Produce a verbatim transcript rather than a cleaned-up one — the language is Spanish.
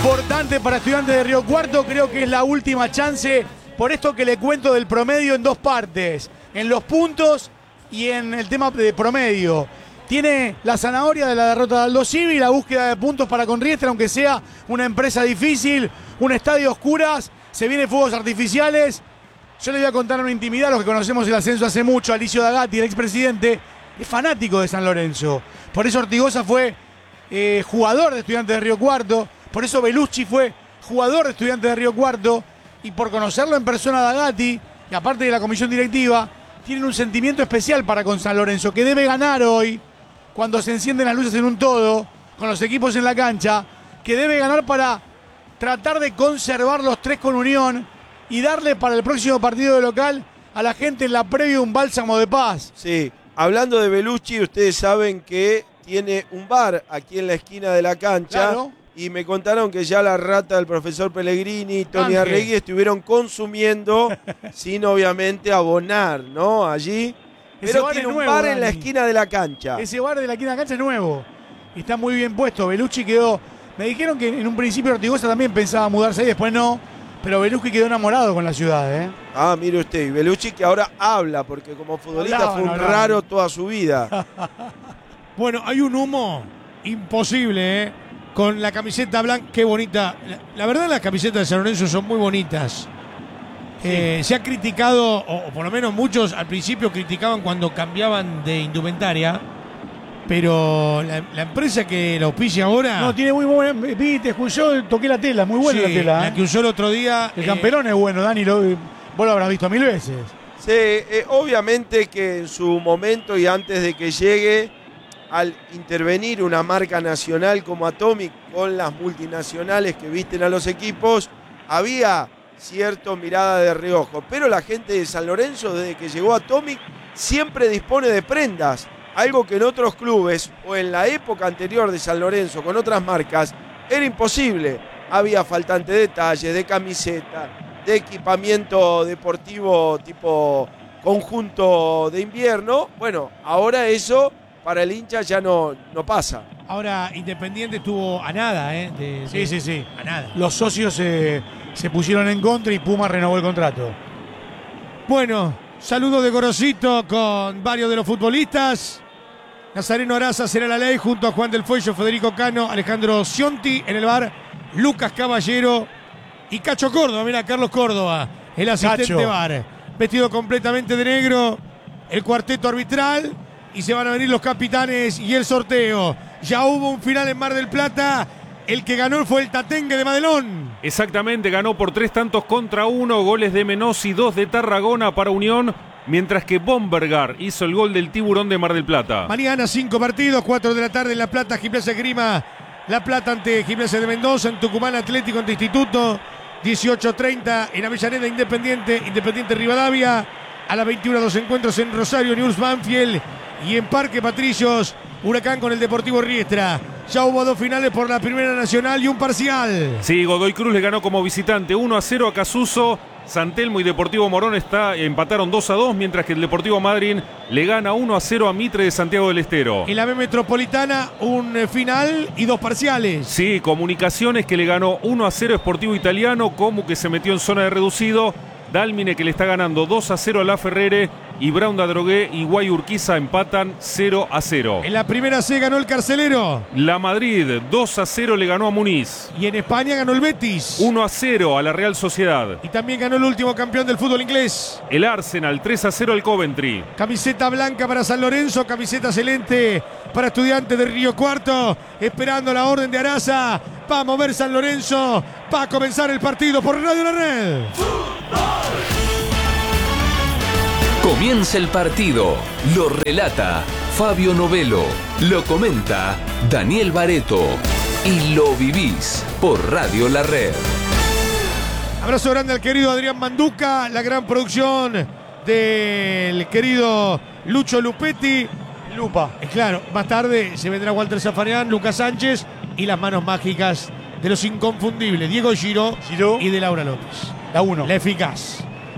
Importante para Estudiantes de Río Cuarto, creo que es la última chance, por esto que le cuento del promedio en dos partes, en los puntos y en el tema de promedio. Tiene la zanahoria de la derrota de Aldo Civi y la búsqueda de puntos para con Riestra, aunque sea una empresa difícil, un estadio a oscuras, se vienen fuegos artificiales. Yo les voy a contar una intimidad, los que conocemos el ascenso hace mucho. Alicio D'Agati, el expresidente, es fanático de San Lorenzo. Por eso Ortigosa fue eh, jugador de Estudiantes de Río Cuarto. Por eso Belucci fue jugador de Estudiantes de Río Cuarto. Y por conocerlo en persona a D'Agati, y aparte de la comisión directiva, tienen un sentimiento especial para con San Lorenzo, que debe ganar hoy, cuando se encienden las luces en un todo, con los equipos en la cancha, que debe ganar para tratar de conservar los tres con Unión y darle para el próximo partido de local a la gente en la previa un bálsamo de paz. Sí, hablando de Belucci, ustedes saben que tiene un bar aquí en la esquina de la cancha. Claro. Y me contaron que ya la rata del profesor Pellegrini y Tony Ángel. Arregui estuvieron consumiendo sin obviamente abonar, ¿no? Allí. Ese Pero bar tiene es un nuevo, bar en la Dani. esquina de la cancha. Ese bar de la esquina de la cancha es nuevo. Y está muy bien puesto. Belucci quedó... Me dijeron que en un principio Ortigosa también pensaba mudarse ahí, después no. Pero Belucci quedó enamorado con la ciudad, ¿eh? Ah, mire usted, y Belucci que ahora habla, porque como futbolista Hablaba, fue un no hablaba. raro toda su vida. Bueno, hay un humo imposible, ¿eh? Con la camiseta blanca, qué bonita. La, la verdad, las camisetas de San Lorenzo son muy bonitas. Eh, se ha criticado, o, o por lo menos muchos al principio criticaban cuando cambiaban de indumentaria, pero la, la empresa que la auspicia ahora... No, tiene muy buena... Vi, te escuchó, toqué la tela, muy buena sí, la tela. ¿eh? la que usó el otro día... El eh, camperón es bueno, Dani, lo, vos lo habrás visto mil veces. Sí, eh, obviamente que en su momento y antes de que llegue, al intervenir una marca nacional como Atomic con las multinacionales que visten a los equipos, había cierta mirada de reojo. Pero la gente de San Lorenzo, desde que llegó Atomic, siempre dispone de prendas. Algo que en otros clubes o en la época anterior de San Lorenzo con otras marcas era imposible. Había faltante de detalles, de camiseta, de equipamiento deportivo tipo conjunto de invierno. Bueno, ahora eso para el hincha ya no, no pasa. Ahora Independiente estuvo a nada, ¿eh? De, Sí, de- sí, sí. A nada. Los socios eh, se pusieron en contra y Puma renovó el contrato. Bueno, saludos de Gorosito con varios de los futbolistas. Nazareno Araza será la ley junto a Juan del Fuello, Federico Cano, Alejandro Cionti en el bar, Lucas Caballero y Cacho Córdoba. Mira, Carlos Córdoba, el asistente Cacho. bar, vestido completamente de negro, el cuarteto arbitral y se van a venir los capitanes y el sorteo. Ya hubo un final en Mar del Plata. El que ganó fue el Tatengue de Madelón. Exactamente, ganó por tres tantos contra uno, goles de Menossi, dos de Tarragona para Unión, mientras que Bombergar hizo el gol del Tiburón de Mar del Plata. Mañana cinco partidos, cuatro de la tarde en La Plata, Gimnasia Grima, La Plata ante Gimnasia de Mendoza, en Tucumán Atlético ante Instituto, dieciocho treinta en Avellaneda Independiente, Independiente Rivadavia, a las veintiuna dos encuentros en Rosario, News Banfield y en Parque Patricios, Huracán con el Deportivo Riestra. Ya hubo dos finales por la Primera Nacional y un parcial. Sí, Godoy Cruz le ganó como visitante uno a cero a Casuso. San Telmo y Deportivo Morón está, empataron dos a dos, mientras que el Deportivo Madryn le gana uno a cero a Mitre de Santiago del Estero. En la B Metropolitana, un eh, final y dos parciales. Sí, Comunicaciones que le ganó uno a cero a Sportivo Italiano, Comu que se metió en zona de reducido, Dálmine que le está ganando dos a cero a La Ferrere y Brown da Drogué y Guay Urquiza empatan cero a cero. En la primera C ganó el Carcelero. La Madrid dos a cero le ganó a Muniz. Y en España ganó el Betis. uno a cero a la Real Sociedad. Y también ganó el último campeón del fútbol inglés. El Arsenal tres a cero al Coventry. Camiseta blanca para San Lorenzo, camiseta celeste para Estudiantes de Río Cuarto. Esperando la orden de Araza. Va a mover San Lorenzo. Va a comenzar el partido por Radio La Red. Comienza el partido. Lo relata Fabio Novelo. Lo comenta Daniel Bareto. Y lo vivís por Radio La Red. Abrazo grande al querido Adrián Manduca. La gran producción del querido Lucho Lupetti. Lupa. Eh, Claro, más tarde se vendrá Walter Zafarian, Lucas Sánchez y las manos mágicas de los inconfundibles Diego Giro Giro. y de Laura López. La uno. La eficaz.